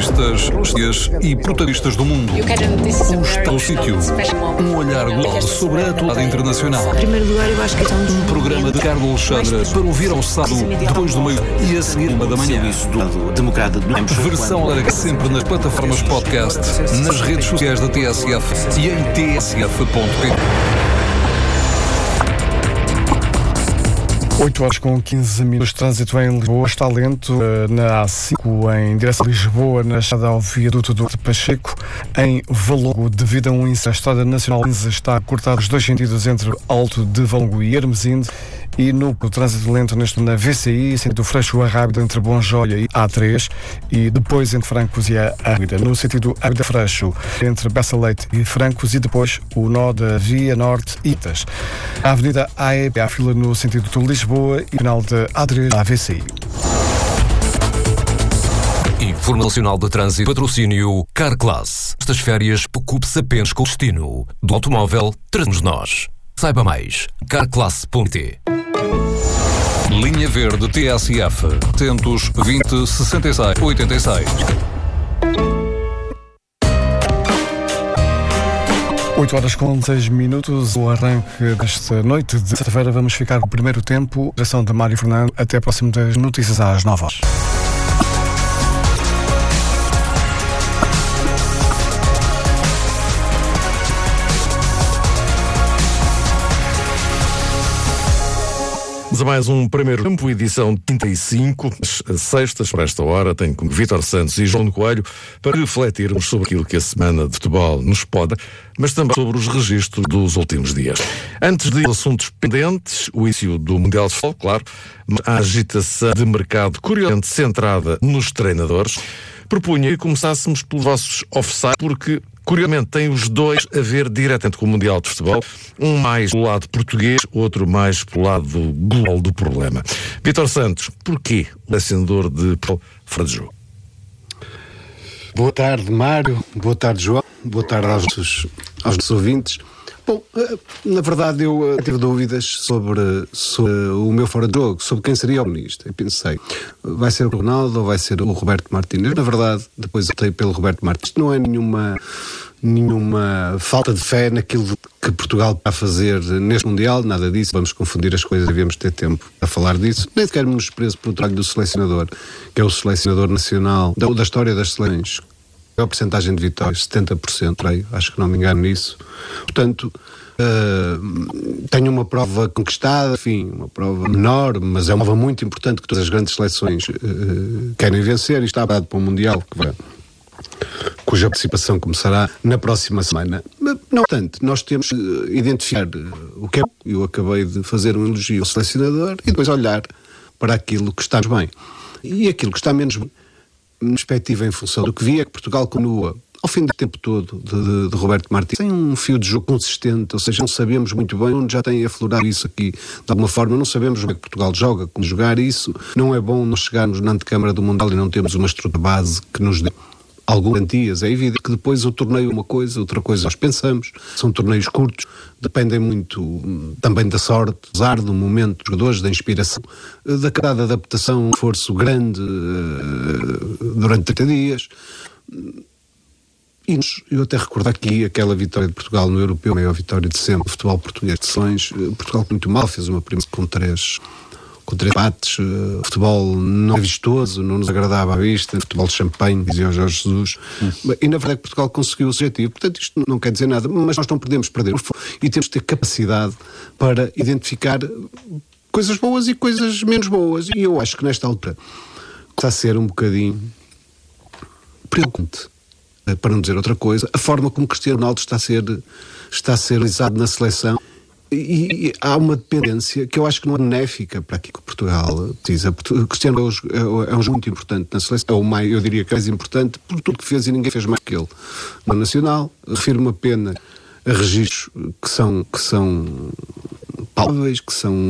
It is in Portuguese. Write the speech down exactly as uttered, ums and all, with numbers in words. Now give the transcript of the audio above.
Jornalistas, notícias e protagonistas do mundo. Um estado sítio. Um olhar global sobre a atualidade internacional. Em primeiro lugar, eu acho que é Um programa de Carlos Alexandre para ouvir ao sábado, depois do meio e a seguir uma da manhã. Versão larga sempre nas plataformas podcast, nas redes sociais da T S F e em t s f ponto p t. oito horas com quinze minutos de trânsito em Lisboa. Está lento na A cinco em direção a Lisboa, na chegada ao viaduto do Pacheco. Em Valongo, devido a um incêndio, a Estrada Nacional está cortada os dois sentidos entre Alto de Valongo e Hermesinde. E no trânsito lento neste na V C I, sentido Freixo a Rábida entre Bonjoia e A três, e depois entre Francos e a Águeda. No sentido Águeda Freixo, entre Bessa Leite e Francos, e depois o nó da Via Norte Itas. A Avenida A E P, a fila no sentido de Lisboa e final de A três à V C I. Informação Nacional de Trânsito, patrocínio Carclass. Estas férias, preocupe-se apenas com o destino. Do automóvel, trazemos nós. Saiba mais, carclass ponto t. Linha Verde T S F. Atentos vinte, sessenta e seis, oitenta e seis. oito horas com seis minutos, o arranque desta noite de sexta-feira. Vamos ficar com o primeiro tempo. Direção de Mário Fernando. Até próximo das notícias às nove horas. A mais um primeiro tempo, edição trinta e cinco, as sextas, por esta hora, tenho com Vítor Santos e João Coelho para refletirmos sobre aquilo que a semana de futebol nos pode, mas também sobre os registros dos últimos dias. Antes de assuntos pendentes, o início do Mundial de Futebol, claro, a agitação de mercado curiosamente centrada nos treinadores, propunha que começássemos pelos vossos offside, porque curiosamente, tem os dois a ver diretamente com o Mundial de Futebol, um mais pelo lado português, outro mais pelo lado global do problema. Vítor Santos, porquê o selecionador de fora de jogo? Boa tarde, Mário. Boa tarde, João. Boa tarde aos nossos, aos nossos ouvintes. Bom, na verdade eu tive dúvidas sobre, sobre o meu fora de jogo, sobre quem seria o ministro. Eu pensei, vai ser o Ronaldo ou vai ser o Roberto Martínez? Na verdade, depois optei pelo Roberto Martínez. Isto não é nenhuma, nenhuma falta de fé naquilo que Portugal está a fazer neste Mundial, nada disso. Vamos confundir as coisas, devemos ter tempo a falar disso. Nem sequer me desprezo pelo trabalho do selecionador, que é o selecionador nacional da, da história das seleções. A porcentagem de vitórias, setenta por cento, creio, acho que não me engano nisso. Portanto, uh, tenho uma prova conquistada, enfim, uma prova menor, mas é uma prova muito importante que todas as grandes seleções uh, querem vencer, e está parado para o Mundial, que vai, cuja participação começará na próxima semana. Mas, não obstante, nós temos que identificar o que é. Eu acabei de fazer um elogio ao selecionador e depois olhar para aquilo que está bem. E aquilo que está menos bem, perspectiva em função do que vi, é que Portugal continua ao fim do tempo todo de, de, de Roberto Martínez tem um fio de jogo consistente, ou seja, não sabemos muito bem onde já tem aflorado isso aqui de alguma forma, não sabemos como é que Portugal joga, como jogar isso. Não é bom nós chegarmos na antecâmara do Mundial e não temos uma estrutura base que nos dê algumas garantias. É evidente que depois o torneio é uma coisa, outra coisa nós pensamos, são torneios curtos, dependem muito também da sorte, azar, do momento dos jogadores, da inspiração, da cada adaptação, um esforço grande uh, durante trinta dias. E eu até recordo aqui aquela vitória de Portugal no Europeu, a maior vitória de sempre, o futebol português de seleções. Portugal muito mal, fez uma primeira com três com três empates, uh, futebol não é vistoso, não nos agradava à vista, futebol de champanhe, dizia o Jorge Jesus, hum. e na verdade Portugal conseguiu o objetivo. Portanto, isto não quer dizer nada, mas nós não podemos perder o foco e temos que ter capacidade para identificar coisas boas e coisas menos boas, e eu acho que nesta altura está a ser um bocadinho preocupante, para não dizer outra coisa, a forma como Cristiano Ronaldo está a ser, está a ser realizado na seleção. E, e há uma dependência que eu acho que não é benéfica para aqui que Portugal precisa. O Cristiano é um, é um jogo muito importante na seleção, é o mais, eu diria que é mais importante por tudo que fez, e ninguém fez mais que ele no Nacional. Refiro-me apenas a registros que são, que são palpáveis, que são